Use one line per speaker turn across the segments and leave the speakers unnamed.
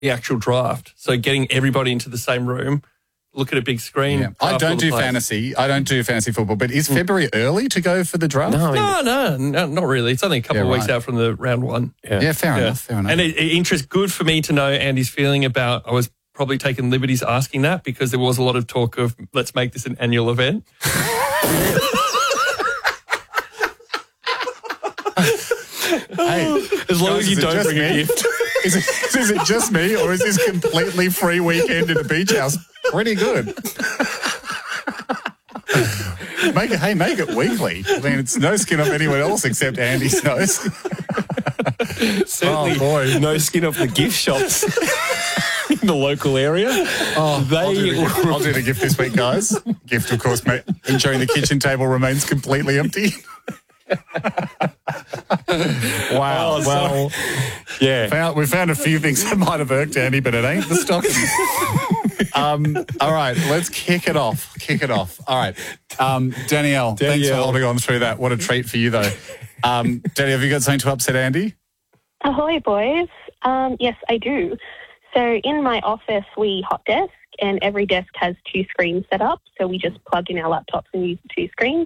the actual draft. So getting everybody into the same room, look at a big screen.
Yeah. I don't do fantasy. I don't do fantasy football, but is February early to go for the draft?
No, not really. It's only a couple of weeks out from the round one.
Yeah, fair enough.
And it's good for me to know Andy's feeling about, I was probably taking liberties asking that because there was a lot of talk of let's make this an annual event.
Hey,
as long as you don't bring a gift.
Is it just me, or is this completely free weekend in a beach house pretty good? Make it weekly. I mean, it's no skin off anyone else except Andy's nose.
Certainly no skin off the gift shops in the local area.
I'll do the gift this week, guys. Gift, of course, mate, ensuring the kitchen table remains completely empty. Wow. Well, yeah. We found a few things that might have irked Andy, but it ain't the stockings. All right, let's kick it off. All right. Danielle, thanks for holding on through that. What a treat for you, though. Danielle, have you got something to upset Andy?
Ahoy, boys. Yes, I do. So in my office, we hot desk, and every desk has 2 screens set up. So we just plug in our laptops and use the 2 screens.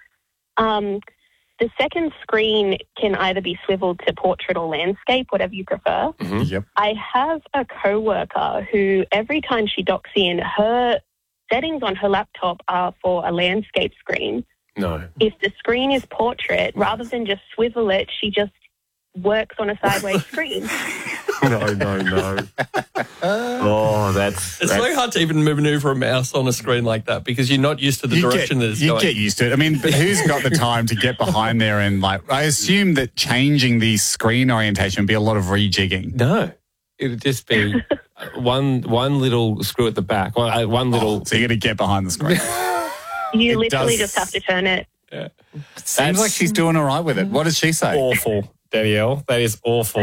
The second screen can either be swiveled to portrait or landscape, whatever you prefer.
Mm-hmm. Yep.
I have a coworker who every time she docks in, her settings on her laptop are for a landscape screen.
No.
If the screen is portrait, rather than just swivel it, she just works on a sideways screen.
No. Oh,
It's so hard to even maneuver a mouse on a screen like that because you're not used to the direction that it's going.
You get used to it. I mean, but who's got the time to get behind there and I assume that changing the screen orientation would be a lot of rejigging.
No. It'd just be one little screw at the back, one little...
So you're going to get behind the screen.
You literally just have to turn it.
Yeah.
It seems like she's doing all right with it. What does she say?
Awful. Danielle, that is awful.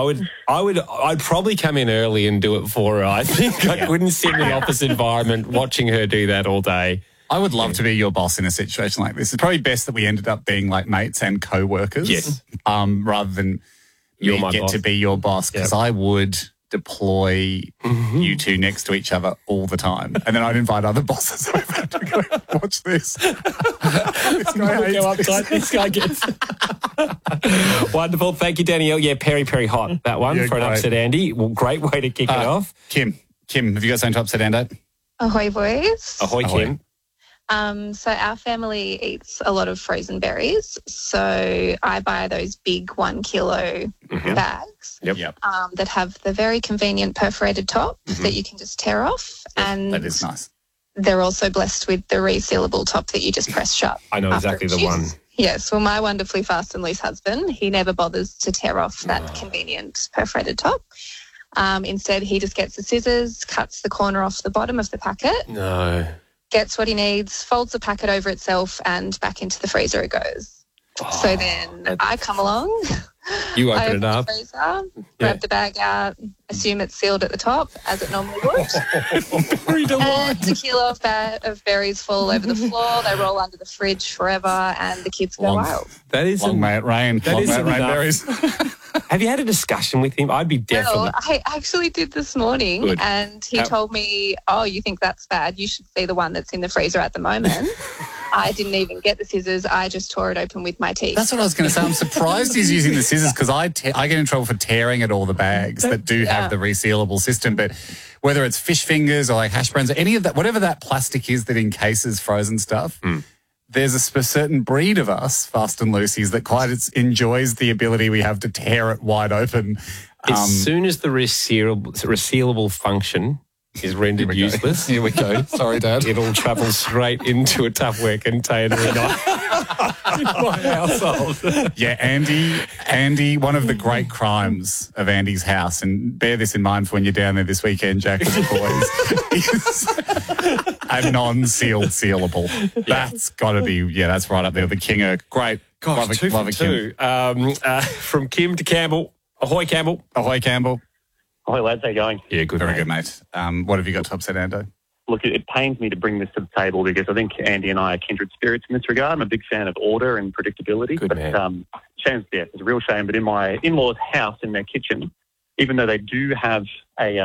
I'd probably come in early and do it for her. I think I couldn't sit in the office environment watching her do that all day.
I would love to be your boss in a situation like this. It's probably best that we ended up being like mates and co-workers.
Yes.
Rather than
You're
me
my
get
boss.
to be your boss, because I would deploy you two next to each other all the time. And then I'd invite other bosses over to go, watch this. This
guy gets wonderful. Thank you, Danielle. Yeah, Perry hot, that one for an upset Andy. Well, great way to kick it off.
Kim, have you got something to upset Ando?
Ahoy, boys.
Ahoy, Kim.
So our family eats a lot of frozen berries. So I buy those big 1 kilo bags that have the very convenient perforated top that you can just tear off. And
that is nice.
They're also blessed with the resealable top that you just press shut.
I know exactly the one.
Yes. Well, my wonderfully fast and loose husband, he never bothers to tear off that convenient perforated top. Instead, he just gets the scissors, cuts the corner off the bottom of the packet.
No.
Gets what he needs, folds the packet over itself, and back into the freezer it goes. So then I come along.
You open it up.
The freezer, grab the bag out, assume it's sealed at the top, as it normally would. And a kilo of berries fall over the floor. They roll under the fridge forever, and the kids go wild.
That is
long may it rain.
That is
berries.
Have you had a discussion with him? I'd be definitely...
Well, I actually did this morning, and he told me, "Oh, you think that's bad? You should see the one that's in the freezer at the moment." I didn't even get the scissors. I just tore it open with my teeth.
That's what I was going to say. I'm surprised he's using the scissors because I get in trouble for tearing at all the bags that do have the resealable system. But whether it's fish fingers or like hash browns or any of that, whatever that plastic is that encases frozen stuff, there's a certain breed of us, fast and loosies, that quite enjoys the ability we have to tear it wide open.
As soon as the resealable function is rendered useless.
Here we go. Sorry, Dad.
It'll travel straight into a Tupperware container in my household.
Yeah, Andy, one of the great crimes of Andy's house, and bear this in mind for when you're down there this weekend, Jack, with the boys, is a non-sealed sealable. Yeah. That's got to be, that's right up there with the king of great.
Gosh,
love a
two. From Kim to Campbell. Ahoy, Campbell.
Ahoy, Campbell.
Hi, lads. How you going?
Yeah, good. Very good, mate. What have you got to upset Ando?
Look, it pains me to bring this to the table because I think Andy and I are kindred spirits in this regard. I'm a big fan of order and predictability.
Good man.
Shame's death. It's a real shame. But in my in-laws' house, in their kitchen, even though they do have a